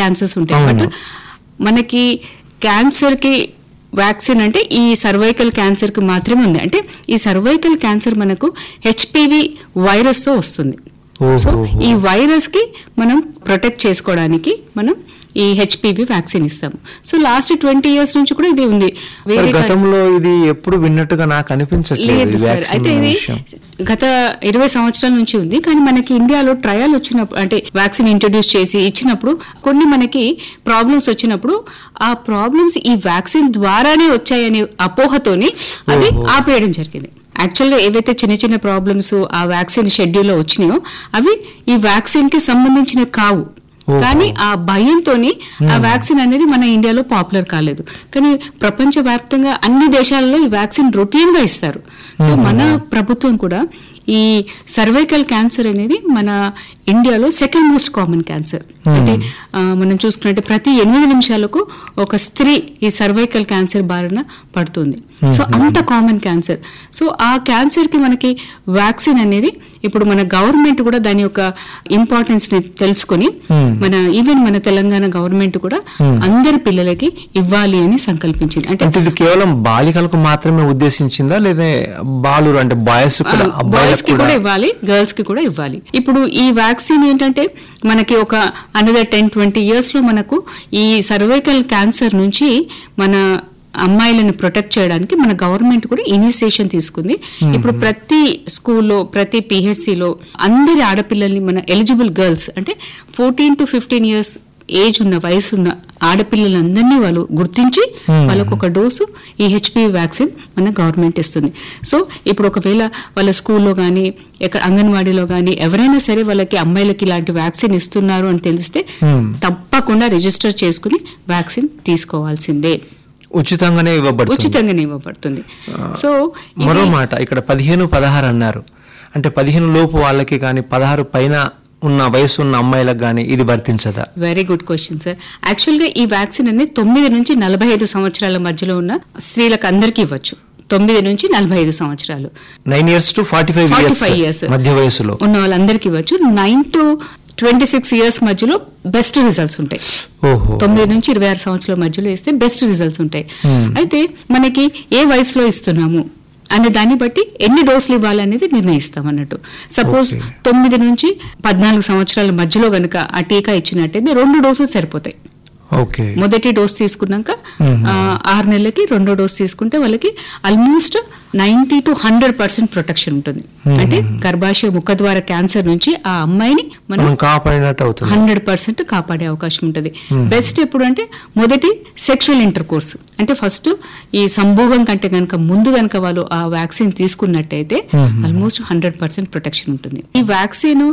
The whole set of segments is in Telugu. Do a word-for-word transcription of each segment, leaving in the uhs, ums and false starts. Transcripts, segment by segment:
క్యాన్సర్స్ ఉంటాయి. బట్ మనకి క్యాన్సర్ కి వ్యాక్సిన్ అంటే ఈ సర్వైకల్ క్యాన్సర్ కి మాత్రమే ఉంది. అంటే ఈ సర్వైకల్ క్యాన్సర్ మనకు హెచ్పివి వైరస్ తో వస్తుంది. సో ఈ వైరస్ కి మనం ప్రొటెక్ట్ చేసుకోవడానికి మనం ఈ హెచ్పివి వ్యాక్సిన్ ఇస్తాము. సో లాస్ట్ ట్వంటీ ఇయర్స్ నుంచి కూడా ఇది ఉంది. గతంలో ఇది ఎప్పుడు విన్నట్టుగా నాకు అనిపించట్లేదు సార్. అయితే ఇది గత ఇరవై సంవత్సరాల నుంచి ఉంది. కానీ మనకి ఇండియాలో ట్రయల్ వచ్చినప్పుడు అంటే వ్యాక్సిన్ ఇంట్రడ్యూస్ చేసి ఇచ్చినప్పుడు కొన్ని మనకి ప్రాబ్లమ్స్ వచ్చినప్పుడు ఆ ప్రాబ్లమ్స్ ఈ వ్యాక్సిన్ ద్వారానే వచ్చాయనే అపోహతోని అది ఆపేయడం జరిగింది. యాక్చువల్గా ఏవైతే చిన్న చిన్న ప్రాబ్లమ్స్ ఆ వ్యాక్సిన్ షెడ్యూల్లో వచ్చినాయో అవి ఈ వ్యాక్సిన్ కి సంబంధించిన కావు. కానీ ఆ భయంతోని ఆ వ్యాక్సిన్ అనేది మన ఇండియాలో పాపులర్ కాలేదు. కానీ ప్రపంచ వ్యాప్తంగా అన్ని దేశాలలో ఈ వ్యాక్సిన్ రొటీన్ గా ఇస్తారు. సో మన ప్రభుత్వం కూడా ఈ సర్వైకల్ క్యాన్సర్ అనేది మన ఇండియాలో సెకండ్ మోస్ట్ కామన్ క్యాన్సర్. అంటే మనం చూసుకున్నట్టే ప్రతి ఎనిమిది నిమిషాలకు ఒక స్త్రీ ఈ సర్వైకల్ క్యాన్సర్ బారిన పడుతుంది. సో అంత కామన్ క్యాన్సర్. సో ఆ క్యాన్సర్ కి మనకి వ్యాక్సిన్ అనేది ఇప్పుడు మన గవర్నమెంట్ కూడా దాని యొక్క ఇంపార్టెన్స్ ని తెలుసుకుని మన ఈవెన్ మన తెలంగాణ గవర్నమెంట్ కూడా అందరి పిల్లలకి ఇవ్వాలి అని సంకల్పించింది. అంటే ఇది కేవలం బాలికలకు మాత్రమే ఉద్దేశించిందా లేదా బాలురు అంటే బాయ్స్ కూడా బాయ్స్ కి కూడా ఇవ్వాలి, గర్ల్స్ కి కూడా ఇవ్వాలి. ఇప్పుడు ఈ వ్యాక్సిన్ ఏంటంటే మనకి ఒక అనదర్ టెన్ ట్వంటీ ఇయర్స్ లో మనకు ఈ సర్వైకల్ క్యాన్సర్ నుంచి మన అమ్మాయిలను ప్రొటెక్ట్ చేయడానికి మన గవర్నమెంట్ కూడా ఇనిషియేషన్ తీసుకుంది. ఇప్పుడు ప్రతి స్కూల్లో ప్రతి పిహెచ్సిలో అందరి ఆడపిల్లల్ని మన ఎలిజిబుల్ గర్ల్స్ అంటే fourteen to fifteen years age ఉన్న వయసున్న ఆడపిల్లలందరినీ వాళ్ళు గుర్తించి వాళ్ళకు ఒక డోసు ఈ హెచ్పివి వ్యాక్సిన్ మన గవర్నమెంట్ ఇస్తుంది. సో ఇప్పుడు ఒకవేళ వాళ్ళ స్కూల్లో కానీ ఎక్కడ అంగన్వాడీలో కానీ ఎవరైనా సరే వాళ్ళకి అమ్మాయిలకి ఇలాంటి వ్యాక్సిన్ ఇస్తున్నారు అని తెలిస్తే తప్పకుండా రిజిస్టర్ చేసుకుని వ్యాక్సిన్ తీసుకోవాల్సిందే. ఉచితంగానే ఇవ్వబడుతుంది. ఉచితంగానే ఇవ్వబడుతుంది. సో మరో మాట ఇక్కడ పదిహేను పదహారు అన్నారు. అంటే పదిహేను లోపు వాళ్ళకి కానీ పదహారు పైన ఉన్న వయసు ఉన్న అమ్మాయిలకు కానీ ఇది వర్తించదా? Very good question sir. Actual గా ఈ వ్యాక్సిన్ అనేది తొమ్మిది నుంచి నలభై ఐదు సంవత్సరాల మధ్యలో ఉన్న స్త్రీలకు అందరికీ ఇవ్వచ్చు. తొమ్మిది నుంచి నలభై ఐదు సంవత్సరాలు nine years to forty five years మధ్య వయసులో ఉన్న వాళ్ళందరికీ ఇవ్వచ్చు. Nine to twenty six years మధ్యలో బెస్ట్ రిజల్ట్స్ ఉంటాయి. తొమ్మిది నుంచి ఇరవై ఆరు సంవత్సరాల మధ్యలో ఇస్తే బెస్ట్ రిజల్ట్స్ ఉంటాయి. అయితే మనకి ఏ వయసులో ఇస్తున్నాము అనే దాన్ని బట్టి ఎన్ని డోసులు ఇవ్వాలనేది నిర్ణయిస్తాం అన్నట్టు. సపోజ్ తొమ్మిది నుంచి పద్నాలుగు సంవత్సరాల మధ్యలో గనక ఆ టీకా ఇచ్చినట్టయితే రెండు డోసులు సరిపోతాయి. మొదటి డోస్ తీసుకున్నాక ఆరు నెలలకి రెండో డోస్ తీసుకుంటే వాళ్ళకి almost ninety to hundred percent protection ఉంటుంది. అంటే గర్భాశయ ముఖద్వార క్యాన్సర్ నుంచి ఆ అమ్మాయిని మనం కాపాడినట్టు హండ్రెడ్ పర్సెంట్ కాపాడే అవకాశం ఉంటుంది. బెస్ట్ ఎప్పుడు అంటే మొదటి సెక్షువల్ ఇంటర్ కోర్స్ అంటే ఫస్ట్ ఈ సంభోగం కంటే కనుక ముందు కనుక వాళ్ళు ఆ వ్యాక్సిన్ తీసుకున్నట్టయితే ఆల్మోస్ట్ హండ్రెడ్ పర్సెంట్ ప్రొటెక్షన్ ఉంటుంది. ఈ వ్యాక్సిన్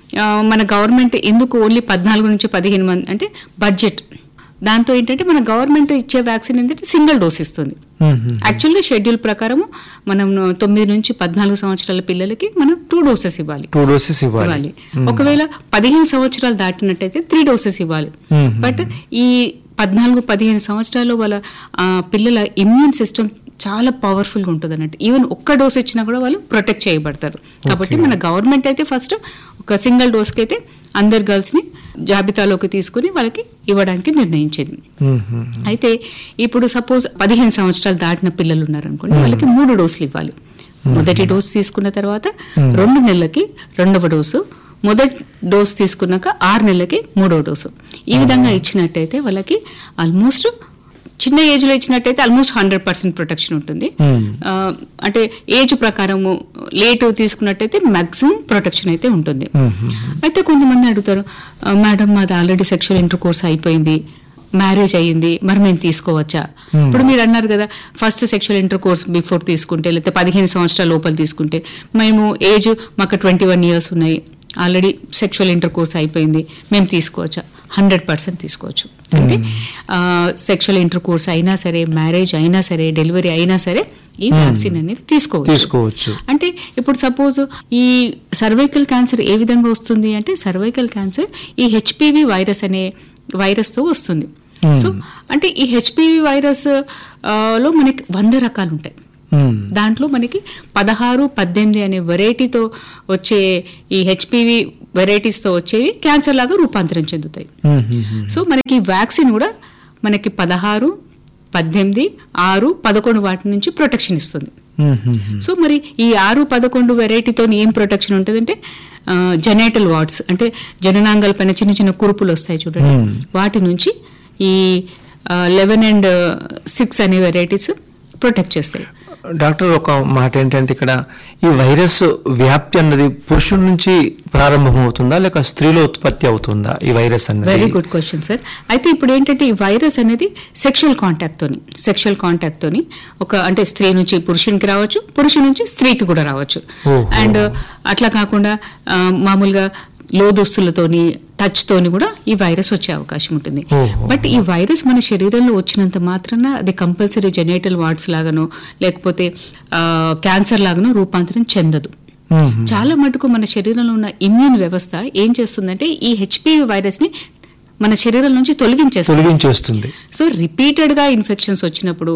మన గవర్నమెంట్ ఎందుకు ఓన్లీ పద్నాలుగు నుంచి పదిహేను మంది అంటే బడ్జెట్ దాంతో ఏంటంటే మన గవర్నమెంట్ ఇచ్చే వ్యాక్సిన్ ఏంటంటే సింగిల్ డోస్ ఇస్తుంది. యాక్చువల్గా షెడ్యూల్ ప్రకారం మనం తొమ్మిది నుంచి పద్నాలుగు సంవత్సరాల పిల్లలకి మనం టూ డోసెస్ ఇవ్వాలి టూ డోసెస్ ఇవ్వాలి ఒకవేళ పదిహేను సంవత్సరాలు దాటినట్టయితే త్రీ డోసెస్ ఇవ్వాలి. బట్ ఈ పద్నాలుగు పదిహేను సంవత్సరాలు వాళ్ళ పిల్లల ఇమ్యూన్ సిస్టమ్ చాలా పవర్ఫుల్ గా ఉంటుంది అన్నట్టు. ఈవెన్ ఒక్క డోస్ ఇచ్చినా కూడా వాళ్ళు ప్రొటెక్ట్ చేయబడతారు. కాబట్టి మన గవర్నమెంట్ అయితే ఫస్ట్ ఒక సింగిల్ డోస్ కి అయితే అందరు గర్ల్స్ ని జాబితాలోకి తీసుకుని వాళ్ళకి ఇవ్వడానికి నిర్ణయించింది. అయితే ఇప్పుడు సపోజ్ పదిహేను సంవత్సరాలు దాటిన పిల్లలు ఉన్నారనుకోండి, వాళ్ళకి మూడు డోసులు ఇవ్వాలి. మొదటి డోసు తీసుకున్న తర్వాత రెండు నెలలకి రెండవ డోసు, మొదటి డోసు తీసుకున్నాక ఆరు నెలలకి మూడో డోసు. ఈ విధంగా ఇచ్చినట్టయితే వాళ్ళకి ఆల్మోస్ట్ చిన్న ఏజ్ లో ఇచ్చినట్టయితే ఆల్మోస్ట్ హండ్రెడ్ పర్సెంట్ ప్రొటెక్షన్ ఉంటుంది. అంటే ఏజ్ ప్రకారము లేట్ తీసుకున్నట్టయితే మాక్సిమం ప్రొటెక్షన్ అయితే ఉంటుంది. అయితే కొంతమంది అడుగుతారు, మేడం మాది ఆల్రెడీ సెక్షువల్ ఇంటర్ కోర్స్ అయిపోయింది, మ్యారేజ్ అయ్యింది, మరి మేము తీసుకోవచ్చా? ఇప్పుడు మీరు అన్నారు కదా first sexual inter course before తీసుకుంటే లేకపోతే పదిహేను సంవత్సరాల లోపల తీసుకుంటే మేము ఏజ్ మాకు ట్వంటీ వన్ ఇయర్స్ ఉన్నాయి, ఆల్రెడీ సెక్షువల్ ఇంటర్ కోర్స్ అయిపోయింది, మేము తీసుకోవచ్చా? హండ్రెడ్ పర్సెంట్ తీసుకోవచ్చు. అంటే సెక్షువల్ ఇంటర్ కోర్స్ అయినా సరే, మ్యారేజ్ అయినా సరే, డెలివరీ అయినా సరే ఈ వ్యాక్సిన్ అనేది తీసుకోవచ్చు. అంటే ఇప్పుడు సపోజ్ ఈ సర్వైకల్ క్యాన్సర్ ఏ విధంగా వస్తుంది అంటే, సర్వైకల్ క్యాన్సర్ ఈ హెచ్పివి వైరస్ అనే వైరస్ తో వస్తుంది. సో అంటే ఈ హెచ్పివి వైరస్ లో మనకి వంద రకాలు ఉంటాయి. దాంట్లో మనకి పదహారు పద్దెనిమిది అనే వెరైటీతో వచ్చే ఈ హెచ్పివి వెరైటీస్ తో వచ్చేవి క్యాన్సర్ లాగా రూపాంతరం చెందుతాయి. సో మనకి వ్యాక్సిన్ కూడా మనకి పదహారు పద్దెనిమిది ఆరు పదకొండు వాటి నుంచి ప్రొటెక్షన్ ఇస్తుంది. సో మరి ఈ ఆరు పదకొండు వెరైటీతో ఏం ప్రొటెక్షన్ ఉంటుందంటే జెనేటల్ వార్డ్స్ అంటే జననాంగాల పైన చిన్న చిన్న కురుపులు వస్తాయి చూడండి, వాటి నుంచి ఈ లెవెన్ అండ్ సిక్స్ అనే వెరైటీస్ ప్రొటెక్ట్ చేస్తాయి. డాక్టర్, ఒక మాట ఏంటంటే ఇక్కడ ఈ వైరస్ వ్యాప్తి అన్నది పురుషుడి నుంచి ప్రారంభమవుతుందా లేక స్త్రీలో ఉత్పత్తి అవుతుందా ఈ వైరస్ అన్నది? Very good question sir. అయితే ఇప్పుడు ఏంటంటే ఈ వైరస్ అనేది సెక్షువల్ కాంటాక్ట్ తోని సెక్షువల్ కాంటాక్ట్ తోని ఒక అంటే స్త్రీ నుంచి పురుషునికి రావచ్చు, పురుషు నుంచి స్త్రీకి కూడా రావచ్చు. అండ్ అట్లా కాకుండా మామూలుగా లో దుస్తులతోని టచ్ తోని కూడా ఈ వైరస్ వచ్చే అవకాశం ఉంటుంది. బట్ ఈ వైరస్ మన శరీరంలో వచ్చినంత మాత్రాన అది కంపల్సరీ జెనేటల్ వార్డ్స్ లాగానో లేకపోతే క్యాన్సర్ లాగానో రూపాంతరం చెందదు. చాలా మటుకు మన శరీరంలో ఉన్న ఇమ్యూన్ వ్యవస్థ ఏం చేస్తుందంటే ఈ హెచ్పివి వైరస్ ని మన శరీరం నుంచి తొలగించేస్తుంది. సో రిపీటెడ్ గా ఇన్ఫెక్షన్స్ వచ్చినప్పుడు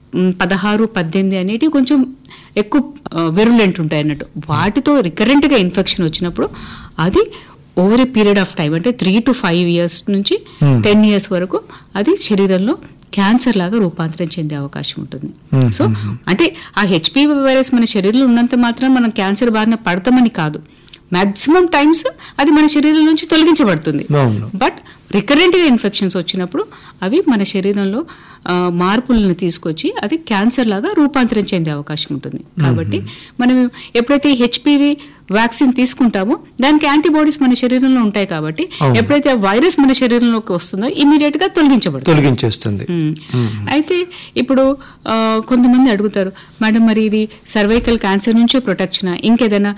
పదహారు పద్దెనిమిది అనేటివి కొంచెం ఎక్కువ వెరులెంట్ ఉంటాయి అన్నట్టు. వాటితో రికరెంట్ గా ఇన్ఫెక్షన్ వచ్చినప్పుడు అది over a period of time అంటే త్రీ టు ఫైవ్ ఇయర్స్ నుంచి టెన్ ఇయర్స్ వరకు అది శరీరంలో క్యాన్సర్ లాగా రూపాంతరం చెందే అవకాశం ఉంటుంది. సో అంటే ఆ హెచ్పివి వైరస్ మన శరీరంలో ఉన్నంత మాత్రం మనం క్యాన్సర్ బారిన పడతామని కాదు, మాక్సిమం టైమ్స్ అది మన శరీరం నుంచి తొలగించబడుతుంది. బట్ రికరెంట్ గా ఇన్ఫెక్షన్స్ వచ్చినప్పుడు అవి మన శరీరంలో మార్పులను తీసుకొచ్చి అది క్యాన్సర్ లాగా రూపాంతరం చెందే అవకాశం ఉంటుంది. కాబట్టి మనం ఎప్పుడైతే హెచ్పివి వ్యాక్సిన్ తీసుకుంటామో దానికి యాంటీబాడీస్ మన శరీరంలో ఉంటాయి కాబట్టి ఎప్పుడైతే ఆ వైరస్ మన శరీరంలోకి వస్తుందో ఇమీడియట్ గా తొలగించబడుతుంది తొలగించేస్తుంది. అయితే ఇప్పుడు కొంతమంది అడుగుతారు, మేడం మరి ఇది సర్వైకల్ క్యాన్సర్ నుంచే ప్రొటెక్షన్ ఇంకేదైనా?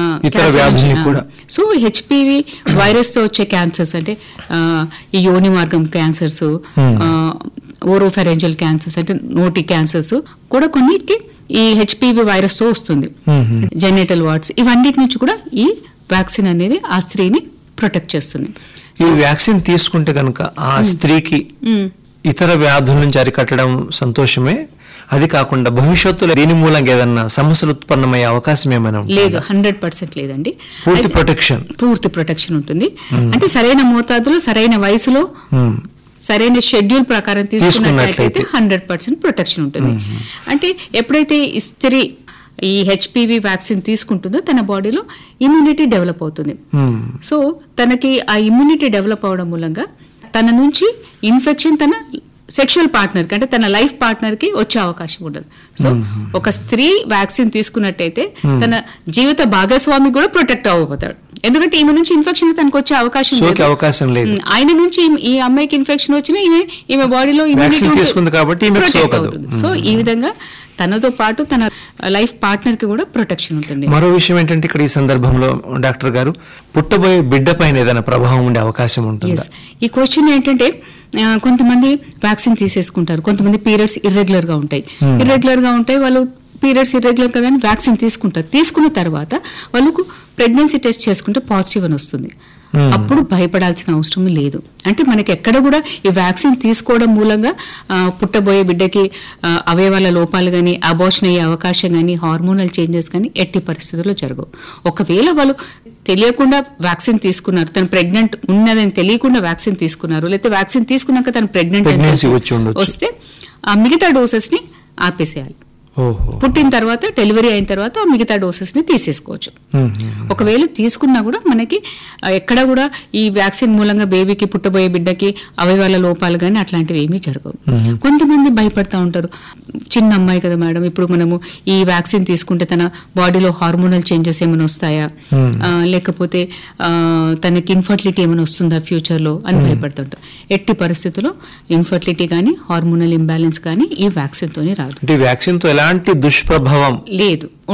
సో హెచ్పివి వైరస్ తో వచ్చే క్యాన్సర్స్ అంటే ఈ యోని మార్గం క్యాన్సర్స్, ఓరోఫెరెంజల్ క్యాన్సర్స్ అంటే నోటి క్యాన్సర్స్ కూడా కొన్నిటికి ఈ హెచ్పివి వైరస్ తో వస్తుంది. జెనేటల్ వార్డ్స్ ఇవన్నిటి నుంచి కూడా ఈ వ్యాక్సిన్ అనేది ఆ స్త్రీని ప్రొటెక్ట్ చేస్తుంది. ఈ వ్యాక్సిన్ తీసుకుంటే కనుక ఆ స్త్రీకి ఇతర వ్యాధుల నుంచి అరికట్టడం సంతోషమే, అది కాకుండా భవిష్యత్తులో దీని మూలంగా ఏదన్నా సమస్యలు ఉత్పన్నమయ్యే అవకాశం ఏమైనా లేదు? హండ్రెడ్ పర్సెంట్ లేదండి. పూర్తి ప్రొటెక్షన్ పూర్తి ప్రొటెక్షన్ ఉంటుంది. అంటే సరైన మోతాదులో సరైన వయసులో సరైన షెడ్యూల్ ప్రకారం తీసుకున్నట్లయితే హండ్రెడ్ పర్సెంట్ ప్రొటెక్షన్ ఉంటుంది. అంటే ఎప్పుడైతే ఈ స్త్రీ ఈ హెచ్పివి వ్యాక్సిన్ తీసుకుంటుందో తన బాడీలో ఇమ్యూనిటీ డెవలప్ అవుతుంది. సో తనకి ఆ ఇమ్యూనిటీ డెవలప్ అవడం మూలంగా తన నుంచి ఇన్ఫెక్షన్ తన సెక్షువల్ పార్ట్నర్ కి అంటే తన లైఫ్ పార్ట్నర్ కి వచ్చే అవకాశం ఉండదు. సో ఒక స్త్రీ వ్యాక్సిన్ తీసుకున్నట్టయితే తన జీవిత భాగస్వామి కూడా ప్రొటెక్ట్ అవ్వబోతాడు. ఎందుకంటే ఈమె నుంచి ఇన్ఫెక్షన్ తనకు వచ్చే అవకాశం లేదు. ఆయన నుంచి ఈ అమ్మాయికి ఇన్ఫెక్షన్ వచ్చినా ఈమె ఈమె బాడీలో సో ఈ విధంగా తనతో పాటు తన లైఫ్ పార్ట్నర్ కి కూడా ప్రొటెక్షన్ ఉంటుంది. మరో విషయం ఏంటంటే ఇక్కడ ఈ సందర్భంలో డాక్టర్ గారు పుట్టబోయే బిడ్డ పైన ఏదైనా ప్రభావం ఉండే అవకాశం ఉంటుంది? ఈ క్వశ్చన్ ఏంటంటే కొంతమంది వ్యాక్సిన్ తీసేసుకుంటారు, కొంతమంది పీరియడ్స్ ఇర్రెగ్యులర్ గా ఉంటాయి ఇర్రెగ్యులర్ గా ఉంటాయి వాళ్ళు పీరియడ్స్ ఇర్రెగ్యులర్ కదా అని వ్యాక్సిన్ తీసుకుంటారు. తీసుకున్న తర్వాత వాళ్ళకు ప్రెగ్నెన్సీ టెస్ట్ చేసుకుంటే పాజిటివ్ అని వస్తుంది. అప్పుడు భయపడాల్సిన అవసరం లేదు. అంటే మనకి ఎక్కడ కూడా ఈ వ్యాక్సిన్ తీసుకోవడం మూలంగా పుట్టబోయే బిడ్డకి అవయవాల లోపాలు కానీ అబార్షన్ అయ్యే అవకాశం కానీ హార్మోనల్ చేంజెస్ కానీ ఎట్టి పరిస్థితుల్లో జరగవు. ఒకవేళ వాళ్ళు తెలియకుండా వ్యాక్సిన్ తీసుకున్నారు, తను ప్రెగ్నెంట్ ఉన్నదని తెలియకుండా వ్యాక్సిన్ తీసుకున్నారు, లేకపోతే వ్యాక్సిన్ తీసుకున్నాక తను ప్రెగ్నెంట్ వస్తే ఆ మిగతా డోసెస్ ని ఆపేసేయాలి. పుట్టిన తర్వాత డెలివరీ అయిన తర్వాత మిగతా డోసెస్ ని తీసేసుకోవచ్చు. ఒకవేళ తీసుకున్నా కూడా మనకి ఎక్కడ కూడా ఈ వ్యాక్సిన్ మూలంగా బేబీకి పుట్టబోయే బిడ్డకి అవయవాల లోపాలు కానీ అట్లాంటివి ఏమీ జరగవు. కొంతమంది భయపడతా ఉంటారు, చిన్న అమ్మాయి కదా మేడం ఇప్పుడు మనము ఈ వ్యాక్సిన్ తీసుకుంటే తన బాడీలో హార్మోనల్ చేంజెస్ ఏమైనా వస్తాయా, లేకపోతే తనకి ఇన్ఫర్టిలిటీ ఏమైనా వస్తుందా ఫ్యూచర్ లో అని భయపడుతుంటారు. ఎట్టి పరిస్థితుల్లో ఇన్ఫర్టిలిటీ కానీ హార్మోనల్ ఇంబ్యాలెన్స్ కానీ ఈ వ్యాక్సిన్ తోనే రాదు. వ్యాక్సిన్ తో ఎలాంటి దుష్ప్రభావం లేదు, ఉండవు.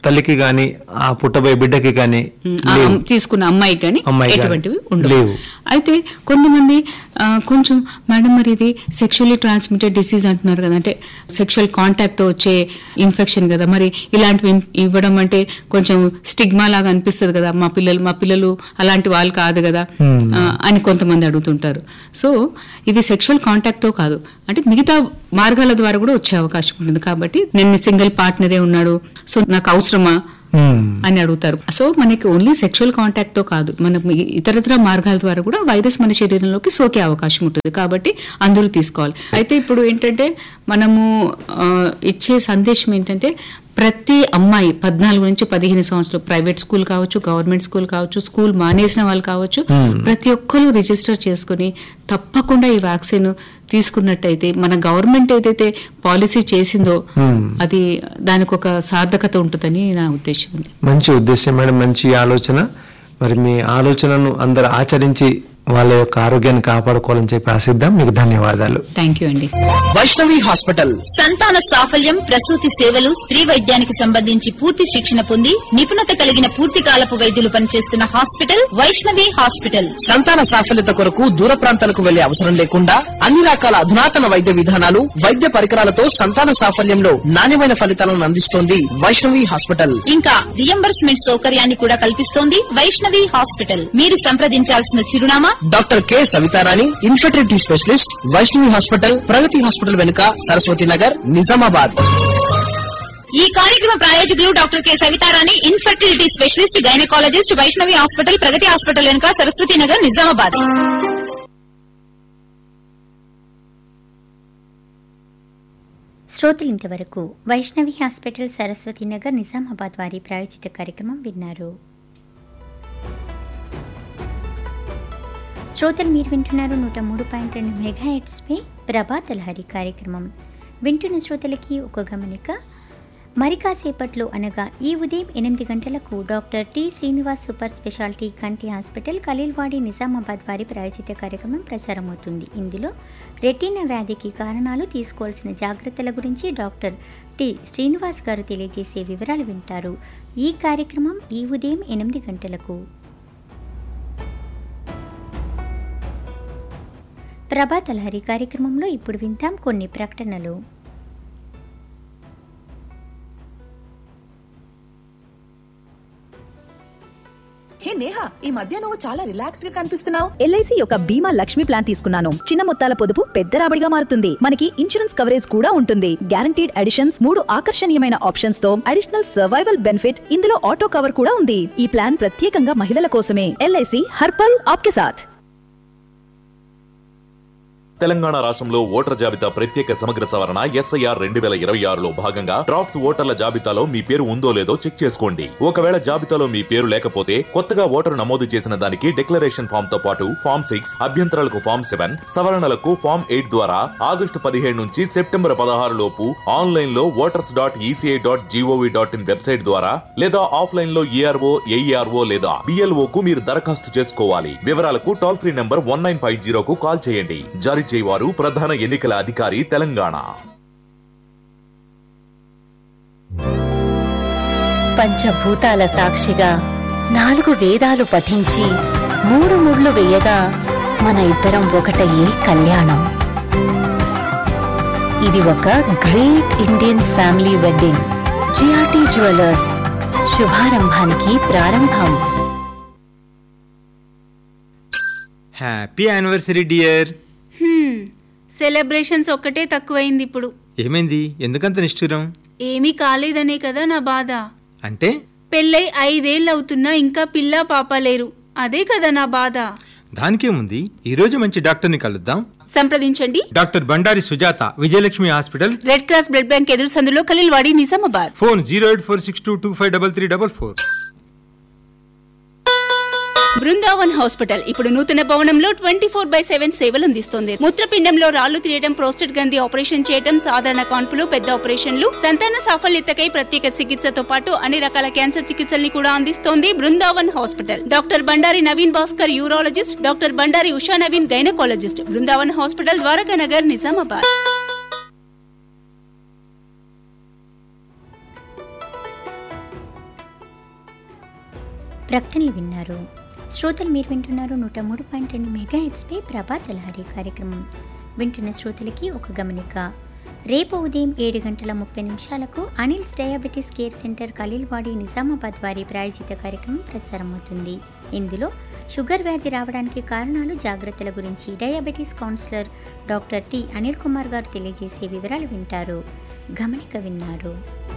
తల్లికి గాని ఆ పుట్టబోయే బిడ్డకి గాని ఆ తీసుకున్న అమ్మాయి కానీ అమ్మాయి గాని ఎటువంటివి ఉండవు. లేవు. అయితే కొంతమంది ఆ, కొంచెం మేడం మరి ఇది సెక్షువల్లీ ట్రాన్స్మిటెడ్ డిసీజ్ అంటున్నారు కదా, అంటే సెక్షువల్ కాంటాక్ట్ తో వచ్చే ఇన్ఫెక్షన్ కదా, మరి ఇలాంటివి ఇన్- ఇవ్వడం అంటే కొంచెం స్టిగ్మా లాగా అనిపిస్తుంది కదా, మా పిల్లలు మా పిల్లలు అలాంటి వాళ్ళు కాదు కదా ఆ, అని కొంతమంది అడుగుతుంటారు. సో ఇది సెక్షువల్ కాంటాక్ట్ తో కాదు, అంటే మిగతా మార్గాల ద్వారా కూడా వచ్చే అవకాశం ఉంటుంది. కాబట్టి నేను సింగిల్ పార్ట్నరే ఉన్నాడు, సో నాకు అవసరమా Hmm. అని అడుగుతారు. సో మనకి ఓన్లీ సెక్షువల్ కాంటాక్ట్ తో కాదు, మన ఇతరత్ర మార్గాల ద్వారా కూడా వైరస్ మన శరీరంలోకి సోకే అవకాశం ఉంటుంది. కాబట్టి అందరూ తీసుకోవాలి. అయితే ఇప్పుడు ఏంటంటే మనము ఆ, ఇచ్చే సందేశం ఏంటంటే ప్రతి అమ్మాయి పద్నాలుగు నుంచి పదిహేను సంవత్సరాలు ప్రైవేట్ స్కూల్ కావచ్చు, గవర్నమెంట్ స్కూల్ కావచ్చు, స్కూల్ మానేసిన వాళ్ళు కావచ్చు, ప్రతి ఒక్కరు రిజిస్టర్ చేసుకుని తప్పకుండా ఈ వ్యాక్సిన్ తీసుకున్నట్టయితే మన గవర్నమెంట్ ఏదైతే పాలసీ చేసిందో అది దానికి ఒక సార్థకత ఉంటుందని నా ఉద్దేశం ఉంది. మంచి ఉద్దేశం మేడం, మంచి ఆలోచన. మరి మీ ఆలోచనను అందరు ఆచరించి వాళ్ళ యొక్క ఆరోగ్యాన్ని కాపాడుకోవాలని చెప్పి ఆశిద్దాం. మీకు ధన్యవాదాలు. థ్యాంక్ యూ అండి. వైష్ణవి హాస్పిటల్ సంతాన సాఫల్యం, ప్రసూతి సేవలు, స్త్రీ వైద్యానికి సంబంధించి పూర్తి శిక్షణ పొంది నిపుణత కలిగిన పూర్తి కాలపు వైద్యులు పనిచేస్తున్న హాస్పిటల్ వైష్ణవి హాస్పిటల్. సంతాన సాఫల్యత కొరకు దూర ప్రాంతాలకు వెళ్లే అవసరం లేకుండా అన్ని రకాల అధునాతన వైద్య విధానాలు, వైద్య పరికరాలతో సంతాన సాఫల్యంలో నాణ్యమైన ఫలితాలను అందిస్తోంది వైష్ణవి హాస్పిటల్. ఇంకా రియంబర్స్మెంట్ సౌకర్యాన్ని కూడా కల్పిస్తోంది వైష్ణవి హాస్పిటల్. మీరు సంప్రదించాల్సిన చిరునామా doctor K Savitha Rani, infertility specialist, Vaishnavi hospital, ప్రగతి హాస్పిటల్ వెనుక, సరస్వతి నగర్, నిజామాబాద్. ఈ కార్యక్రమ ప్రాయోజకులు doctor K Savitha Rani, infertility specialist, gynaecologist, Vaishnavi hospital, ప్రగతి హాస్పిటల్ వెనుక, సరస్వతి నగర్, నిజామాబాద్. శ్రోతలు ఇంతవరకు వైష్ణవి హాస్పిటల్, సరస్వతి నగర్, నిజామాబాద్ వారి ప్రాయోజిత కార్యక్రమం విన్నారు. శ్రోతలు మీరు వింటున్నారు నూట మూడు పాయింట్ రెండు మెగా హెడ్స్ పై ప్రభాత లహరి కార్యక్రమం. వింటున్న శ్రోతలకి ఒక గమనిక, మరి కాసేపట్లో అనగా ఈ ఉదయం ఎనిమిది గంటలకు doctor T Srinivas super speciality కంటి హాస్పిటల్, ఖలీల్వాడి, నిజామాబాద్ వారి ప్రాయోజిత కార్యక్రమం ప్రసారమవుతుంది. ఇందులో రెటీనా వ్యాధికి కారణాలు, తీసుకోవాల్సిన జాగ్రత్తల గురించి డాక్టర్ టి శ్రీనివాస్ గారు తెలియజేసే వివరాలు వింటారు. ఈ కార్యక్రమం ఈ ఉదయం ఎనిమిది గంటలకు. ప్రభాత లహరి కార్యక్రమంలో ఇప్పుడు వింటాం కొన్ని ప్రకటనలు. హే నేహా, ఈ మధ్య నువ్వు చాలా రిలాక్స్డ్ గా కనిపిస్తున్నావు. ఎల్ఐసి యొక్క బీమా లక్ష్మి ప్లాన్ తీసుకున్నాను. చిన్న మొత్తాల పొదుపు పెద్ద రాబడిగా మారుతుంది. మనకి ఇన్సూరెన్స్ కవరేజ్ కూడా ఉంటుంది. గ్యారంటీడ్ అడిషన్స్, మూడు ఆకర్షణీయమైన ఆప్షన్స్ తో అడిషనల్ సర్వైవల్ బెనిఫిట్, ఇందులో ఆటో కవర్ కూడా ఉంది. ఈ ప్లాన్ ప్రత్యేకంగా మహిళల కోసమే. ఎల్ఐసి హర్పల్ ఆప్కే సాథ్. తెలంగాణ రాష్ట్రంలో ఓటర్ జాబితా ప్రత్యేక సమగ్ర సవరణ ఎస్ఐఆర్ రెండు వేల ఇరవై ఆరులో భాగంగా డ్రాఫ్ట్స్ ఓటర్ల జాబితాలో మీ పేరు ఉందో లేదో చెక్ చేసుకోండి. ఒకవేళ జాబితాలో మీ పేరు లేకపోతే కొత్తగా ఓటరు నమోదు చేసిన దానికి డిక్లరేషన్ ఫామ్ తో పాటు ఫామ్ సిక్స్, అభ్యంతరాలకు ఫామ్ సెవెన్, సవరణలకు ఫామ్ ఎయిట్ ద్వారా ఆగస్టు పదిహేడు నుంచి సెప్టెంబర్ పదహారు లోపు ఆన్లైన్ లో voters dot ECI dot GOV dot in website ద్వారా లేదా ఆఫ్లైన్ లో ఈఆర్ఓ, ఏఈఆర్ఓ లేదా బిఎల్ఓ కు మీరు దరఖాస్తు చేసుకోవాలి. వివరాలకు toll free number one nine five జీరోకు call చేయండి. జారీ చేయవారు ప్రధాన ఎన్నికల అధికారి, తెలంగాణ. పంచభూతాల సాక్షిగా నాలుగు వేదాలు పఠించి మూడు ముళ్ళు వేయగా మన ఇద్దరం ఒకటయ్యే కళ్యాణం. ఇది ఒక great Indian family wedding. GRT jewellers, శుభారంభానికి ప్రారంభం. Happy anniversary dear. సెలబ్రేషన్స్ ఒక్కటే తక్కువైంది ఇప్పుడు. ఏమైంది? ఎందుకంత నిష్ఠురం? ఏమీ కాలేదనే కదా నా బాధ. అంటే పెళ్ళై ఐదేళ్ళు అవుతున్నా ఇంకా పిల్ల పాప లేరు, అదే కదా నా బాధ. దానికేముంది, ఈ రోజు మంచి డాక్టర్ ని కలుద్దాం. సంప్రదించండి doctor Bandari Sujatha, Vijayalakshmi hospital, red cross blood bank ఎదురు సందులో, Khaleelwadi, Nizamabad. Phone zero eight four six two two five double three double four. Brindavan hospital ఇప్పుడు నూతన భవనంలో ట్వంటీ ఫోర్ బై సెవెన్ సేవలు అందిస్తోంది. మూత్రపిండంలో రాళ్లు తీయడం, ప్రోస్టేట్ గ్రంథి ఆపరేషన్ చేయడం, సాధారణ కాన్పులు, పెద్ద ఆపరేషన్లు, సంతాన సాఫల్యతకై ప్రత్యేక చికిత్సతో పాటు అన్ని రకాల క్యాన్సర్ చికిత్సల్ని కూడా అందిస్తోంది Brindavan hospital. Doctor Bandari Naveen Bhaskar urologist, doctor Bandari Usha Naveen gynaecologist. Brindavan hospital, Dwaraka Nagar, Nizamabad. ప్రకటనలు విన్నారు. శ్రోతలు మీరు వింటున్నారు నూట మూడు పాయింట్ రెండు మెగా హెడ్స్పై ప్రభాత లహరి కార్యక్రమం. వింటున్న శ్రోతలకి ఒక గమనిక. రేపు ఉదయం ఏడు గంటల ముప్పై నిమిషాలకు Anil's diabetes care centre Khaleelwadi Nizamabad వారి ప్రాయోజిత కార్యక్రమం ప్రసారమవుతుంది. ఇందులో షుగర్ వ్యాధి రావడానికి కారణాలు, జాగ్రత్తల గురించి diabetes councillor doctor T Anil Kumar గారు తెలియజేసే వివరాలు వింటారు. గమనిక విన్నారు.